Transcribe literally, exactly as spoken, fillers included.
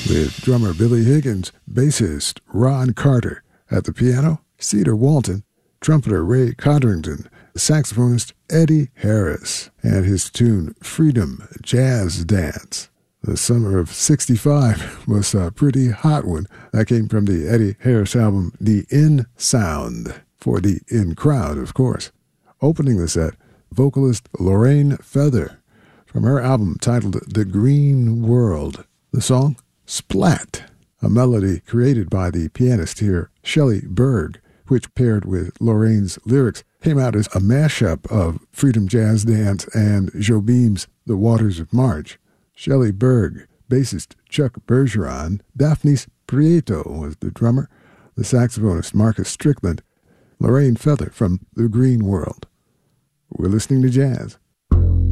with drummer Billy Higgins, bassist Ron Carter at the piano, Cedar Walton, trumpeter Ray Codrington, saxophonist Eddie Harris, and his tune Freedom Jazz Dance. The summer of sixty-five was a pretty hot one. That came from the Eddie Harris album The In Sound, for the In Crowd, of course. Opening the set, vocalist Lorraine Feather, from her album titled The Green World. The song, Splat, a melody created by the pianist here, Shelley Berg, which paired with Lorraine's lyrics came out as a mashup of Freedom Jazz Dance and Jobim's The Waters of March. Shelley Berg, bassist Chuck Bergeron, Daphnis Prieto was the drummer, the saxophonist Marcus Strickland, Lorraine Feather from The Green World. We're listening to jazz